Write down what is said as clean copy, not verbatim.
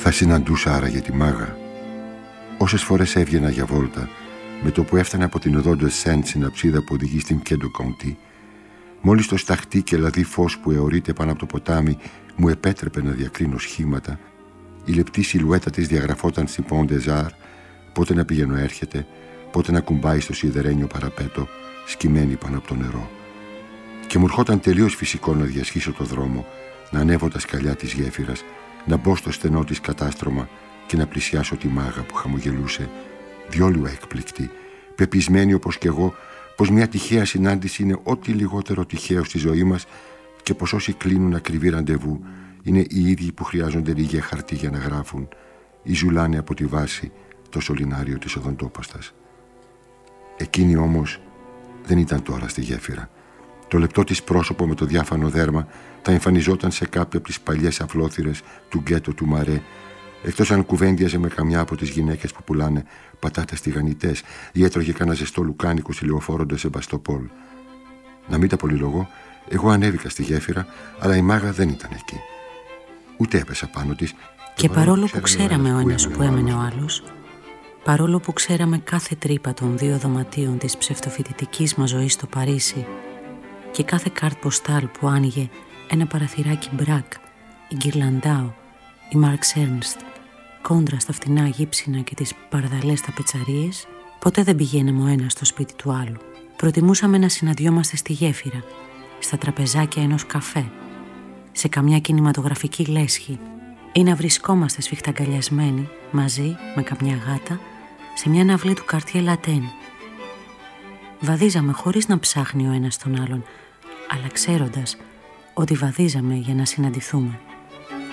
Θα συναντούσα άραγε τη μάγα. Όσες φορές έβγαινα για βόλτα, με το που έφτανα από την οδό Ντεσέντ στην αψίδα που οδηγεί στην Κέντο Κοντή, μόλις το σταχτή και λαδί φως που αιωρείται πάνω από το ποτάμι μου επέτρεπε να διακρίνω σχήματα, η λεπτή σιλουέτα της διαγραφόταν στην Πον Ντεζάρ, πότε να πηγαίνω έρχεται, πότε να κουμπάει στο σιδερένιο παραπέτο, σκυμμένη πάνω από το νερό. Και μου ερχόταν τελείως φυσικό να διασχίσω το δρόμο, να ανέβω τα σκαλιά της γέφυρας, να μπω στο στενό της κατάστρωμα και να πλησιάσω τη μάγα που χαμογελούσε, διόλου έκπληκτη, πεπισμένη όπως κι εγώ πως μια τυχαία συνάντηση είναι ό,τι λιγότερο τυχαίο στη ζωή μας και πως όσοι κλείνουν ακριβή ραντεβού είναι οι ίδιοι που χρειάζονται λίγα χαρτί για να γράφουν ή ζουλάνε από τη βάση το σωληνάριο της οδοντόπαστας. Εκείνη όμως δεν ήταν τώρα στη γέφυρα. Το λεπτό της πρόσωπο με το διάφανο δέρμα θα εμφανιζόταν σε κάποια από τις παλιές αφλόθυρες του γκέτο του Μαρέ, εκτός αν κουβέντιαζε με καμιά από τις γυναίκες που πουλάνε πατάτες τηγανιτές ή έτρωγε κανένα ζεστό λουκάνικο στη Λεωφόρο ντε Σεμπαστοπόλ. Να μην τα πολυλογώ, εγώ ανέβηκα στη γέφυρα, αλλά η μάγα δεν ήταν εκεί. Ούτε έπεσα πάνω της. Και παρόλο που ξέραμε ο ένας που έμενε ο άλλος, παρόλο που ξέραμε κάθε τρύπα των 2 δωματίων της ψευτοφοιτητικής μας ζωής στο Παρίσι και κάθε κάρτ ποστάλ που άνοιγε ένα παραθυράκι Μπρακ, η Γκυρλαντάο, η Μάρξ Έρνστ, κόντρα στα φτηνά γύψινα και τις παρδαλές ταπετσαρίες, ποτέ δεν πηγαίναμε ο ένας στο σπίτι του άλλου. Προτιμούσαμε να συναντιόμαστε στη γέφυρα, στα τραπεζάκια ενός καφέ, σε καμιά κινηματογραφική λέσχη ή να βρισκόμαστε σφιχταγκαλιασμένοι μαζί με καμιά γάτα σε μια ναυλή του Καρτιέ Λατέν. Βαδίζαμε χωρίς να ψάχνει ο ένας τον άλλον, αλλά ξέροντας ότι βαδίζαμε για να συναντηθούμε.